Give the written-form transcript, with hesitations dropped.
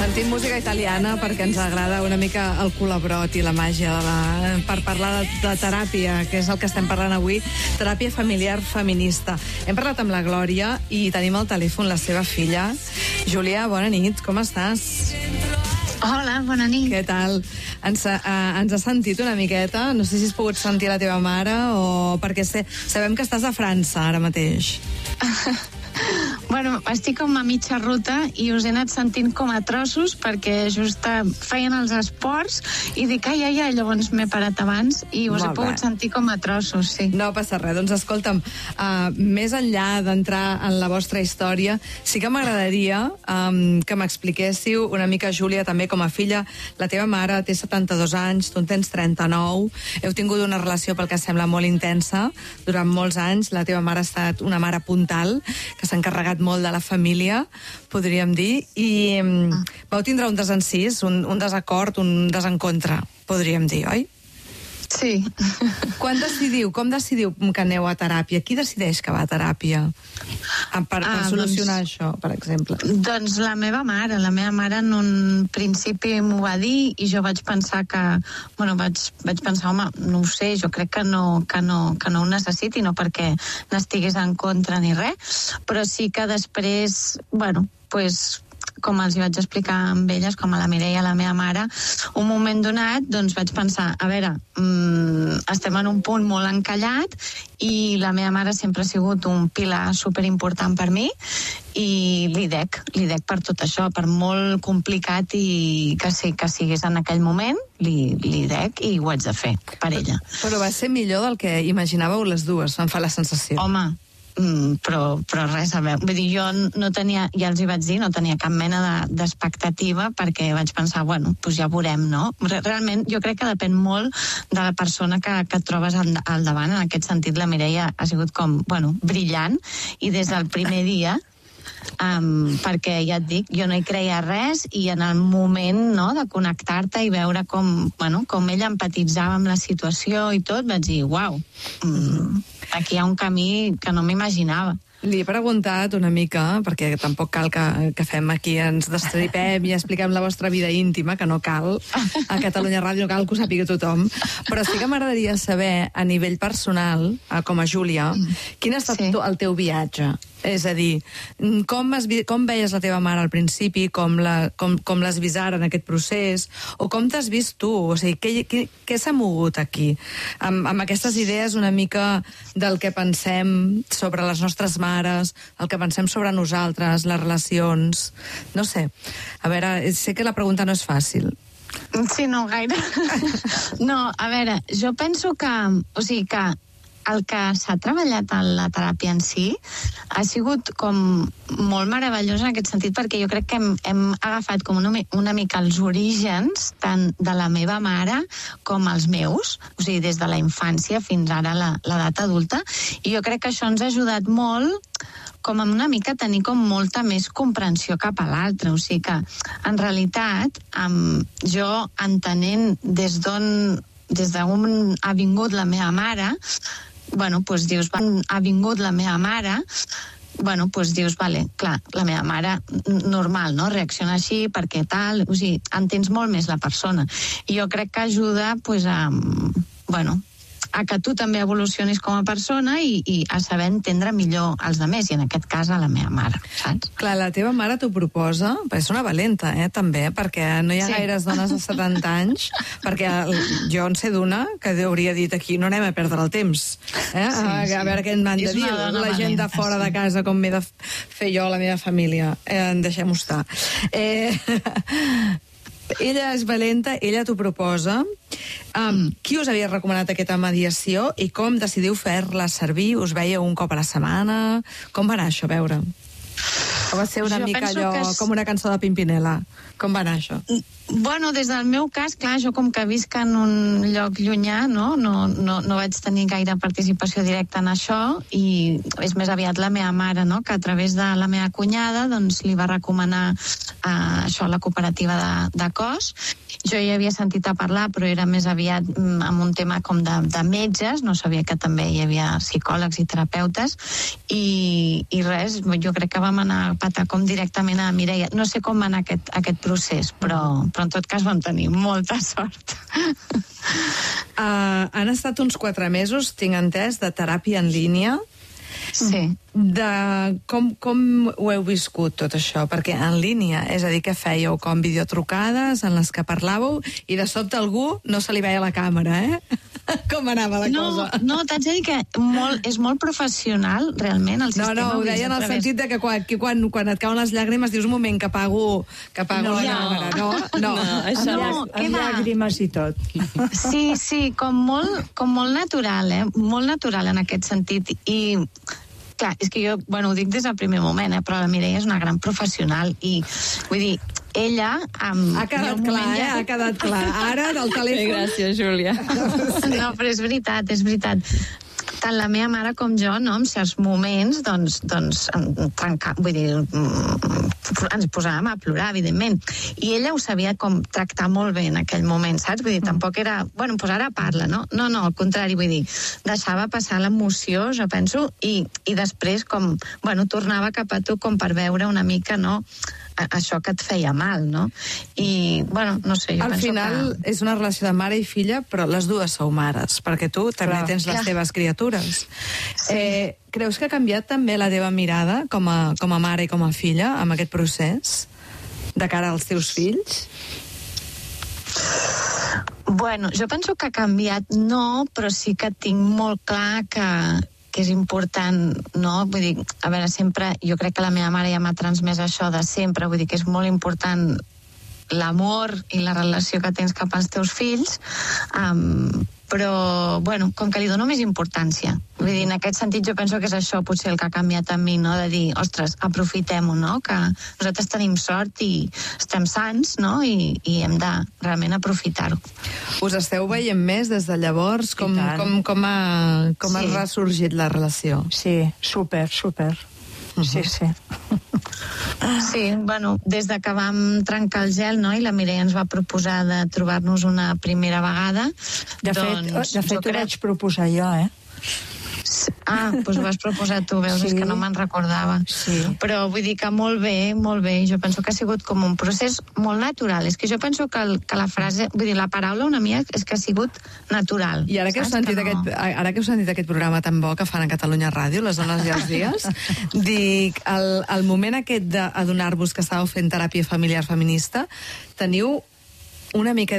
Sentim música italiana perquè ens agrada una mica el colabrot i la màgia per parlar de teràpia, que és el que estem parlant avui, teràpia familiar feminista. Hem parlat amb la Glòria i tenim al telèfon la seva filla. Júlia, bona nit, com estàs? Hola, bona nit. Què tal? Ens ha sentit una miqueta? No sé si has pogut sentir la teva mare o perquè sabem que estàs a França ara mateix. Bueno, estic com a mitja ruta i us he anat sentint com a trossos perquè just feien els esports i dic, ai, llavors m'he parat abans i us he pogut sentir com a trossos, sí. No passa res. Doncs escolta'm, més enllà d'entrar en la vostra història, sí que m'agradaria que m'expliquéssiu una mica, Júlia, també com a filla. La teva mare té 72 anys, tu en tens 39, heu tingut una relació pel que sembla molt intensa durant molts anys. La teva mare ha estat una mare puntal, que s'ha encarregat molt de la família, podríem dir, i vau tindre un desencís, un desacord, un desencontre, podríem dir, oi? Sí. Com decidiu que aneu a teràpia? Qui decideix que va a teràpia? Per solucionar això, per exemple. Doncs la meva mare en un principi m'ho va dir i jo vaig pensar que, vaig pensar, home, no ho sé, jo crec que no ho necessiti, no perquè n'estigués en contra ni res, però sí que després, com els hi vaig explicar amb elles, com a la Mireia, la meva mare, un moment donat, doncs vaig pensar, a veure, estem en un punt molt encallat i la meva mare sempre ha sigut un pilar superimportant per mi i li dec per tot això, per molt complicat i que sigués en aquell moment, li dec i ho haig de fer per ella. Però va ser millor del que imaginàveu les dues, em fa la sensació. Home, però res a veure, vull dir, jo no tenia, ja els hi vaig dir, no tenia cap mena d'expectativa perquè vaig pensar, doncs ja veurem, no? Realment jo crec que depèn molt de la persona que et trobes al davant. En aquest sentit la Mireia ha sigut com, brillant i des del primer dia, perquè ja et dic, jo no hi creia res i en el moment, no, de connectar-te i veure com ella empatitzava amb la situació i tot, vaig dir, uau, aquí hi ha un camí que no m'imaginava. Li he preguntat una mica, perquè tampoc cal que fem aquí, ens destripem i expliquem la vostra vida íntima, que no cal, a Catalunya Ràdio no cal que ho sàpiga tothom, però sí que m'agradaria saber, a nivell personal, com a Júlia, quin ha estat el teu viatge? És a dir, com veies la teva mare al principi, com l'has vist ara en aquest procés, o com t'has vist tu? O sigui, què s'ha mogut aquí? Amb aquestes idees una mica del que pensem sobre les nostres mares, el que pensem sobre nosaltres, les relacions... No sé. A veure, sé que la pregunta no és fàcil. Sí, no gaire. No, a veure, jo penso que el que s'ha treballat en la teràpia en si ha sigut com molt meravellós en aquest sentit, perquè jo crec que hem agafat com una mica els orígens tant de la meva mare com els meus, o sigui, des de la infància fins ara l'edat adulta, i jo crec que això ens ha ajudat molt com una mica tenir com molta més comprensió cap a l'altre, o sigui que en realitat jo entenent des d'on ha vingut la meva mare, dius, ha vingut la meva mare, dius, clar, la meva mare normal, no? Reacciona així, perquè tal, o sigui, entens molt més la persona. I jo crec que ajuda, a que tu també evolucionis com a persona i a saber entendre millor els altres, i en aquest cas a la meva mare, saps? Clar, la teva mare t'ho proposa, perquè és una valenta, també, perquè no hi ha gaires dones de 70 anys, perquè jo en sé d'una que hauria dit aquí, no anem a perdre el temps, a veure què m'han de dir la gent de fora de casa, com m'he de fer jo a la meva família. Deixem-ho estar. Ella és valenta, ella t'ho proposa. Qui us havia recomanat aquesta mediació i com decidiu fer-la servir? Us veieu un cop a la setmana? Com va anar això, a veure? O va ser una mica allò, com una cançó de Pimpinela? Com va anar això? Des del meu cas, clar, jo com que visc en un lloc llunyà, no vaig tenir gaire participació directa en això, i és més aviat la meva mare, no?, que a través de la meva cunyada doncs li va recomanar això a la cooperativa de Cos, jo ja havia sentit a parlar, però era més aviat amb un tema com de metges, no sabia que també hi havia psicòlegs i terapeutes, i res, jo crec que vam anar a patar com directament a Mireia. No sé com va anar aquest procés, però en tot cas vam tenir molta sort. Han estat uns 4 mesos, tinc entès, de teràpia en línia. Sí. Com ho heu viscut, tot això? Perquè en línia, és a dir, que fèieu com videotrucades en les que parlàveu i de sobte algú no se li veia la càmera, Com anava la cosa? No, t'haig de dir que és molt professional, realment, el sistema. No, ho deia en el sentit de que quan et cauen les llàgrimes dius un moment que apago la càmera. No, amb llàgrimes i tot. Sí, com molt natural, molt natural en aquest sentit. I clar, és que jo, ho dic des del primer moment, però la Mireia és una gran professional i, vull dir, ella... Ha quedat clar, ha quedat clar. Ara, del telèfon... Gràcies, Júlia. No, però és veritat. Tant la meva mare com jo, no, en certs moments, doncs vull dir, ens posàvem a plorar, evidentment. I ella ho sabia com tractar molt bé en aquell moment, saps? Vull dir, tampoc era... doncs ara parla, no? No, al contrari, vull dir, deixava passar l'emoció, jo penso, i després com, tornava cap a tu com per veure una mica, no?, això que et feia mal, no? I, no sé, jo penso que... Al final és una relació de mare i filla, però les dues sou mares, perquè tu també tens les teves criatures. Sí. Creus que ha canviat també la teva mirada com a mare i com a filla amb aquest procés de cara als teus fills? Jo penso que ha canviat no, però sí que tinc molt clar que és important, no? Vull dir, a veure, sempre, jo crec que la meva mare ja m'ha transmès això de sempre, vull dir que és molt important l'amor i la relació que tens cap als teus fills, però, com que li dono més importància. Vull dir, en aquest sentit jo penso que és això potser el que ha canviat en mi, no? De dir, ostres, aprofitem-ho, no? Que nosaltres tenim sort i estem sants, no? I hem de realment aprofitar-ho. Us esteu veient més des de llavors? Com ha ressorgit la relació? Sí, super. Sí. Sí, des de que vam trencar el gel, no?, i la Mireia ens va proposar de trobar-nos una primera vegada. De fet, ho vaig proposar jo, doncs ho vas proposar tu, veus, és que no me'n recordava. Sí. Però vull dir que molt bé, jo penso que ha sigut com un procés molt natural. És que jo penso que la frase, vull dir, la paraula una mica és que ha sigut natural. I ara que heu sentit aquest programa tan bo que fan a Catalunya Ràdio, Les dones i els dies, dic, el moment aquest d'adonar-vos que estàveu fent teràpia familiar feminista, teniu una mica